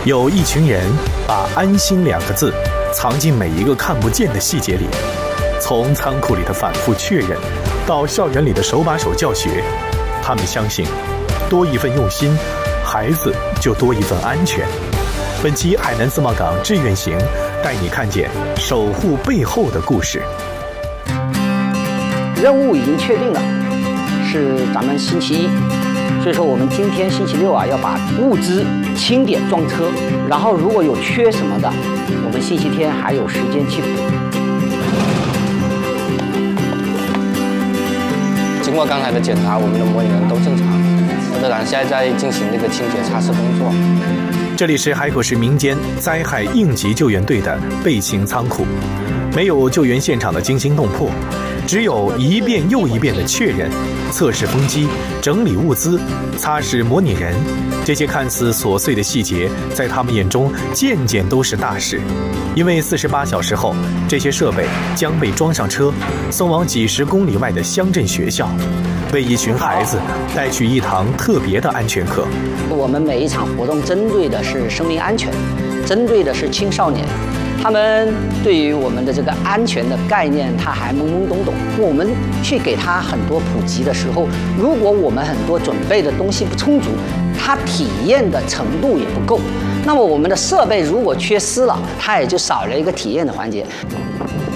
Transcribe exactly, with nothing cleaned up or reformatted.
有一群人把安心两个字藏进每一个看不见的细节里，从仓库里的反复确认到校园里的手把手教学，他们相信多一份用心，孩子就多一份安全。本期海南自贸港志愿行带你看见守护背后的故事。 任务已经确定了，是咱们星期一，所以说我们今天星期六啊，要把物资清点装车，然后如果有缺什么的，我们星期天还有时间去补。 经过刚才的检查，我们的模拟人都正常，当然现在在进行这个清洁擦拭工作。 这里是海口市民间灾害应急救援队的备勤仓库，没有救援现场的惊心动魄，只有一遍又一遍的确认、测试风机、整理物资、擦拭模拟人，这些看似琐碎的细节，在他们眼中件件都是大事。因为四十八小时后，这些设备将被装上车，送往几十公里外的乡镇学校，为一群孩子带去一堂特别的安全课。 我们每一场活动针对的是生命安全，针对的是青少年。他们对于我们的这个安全的概念，他还懵懵懂懂。我们去给他很多普及的时候，如果我们很多准备的东西不充足，他体验的程度也不够。那么我们的设备如果缺失了，它也就少了一个体验的环节。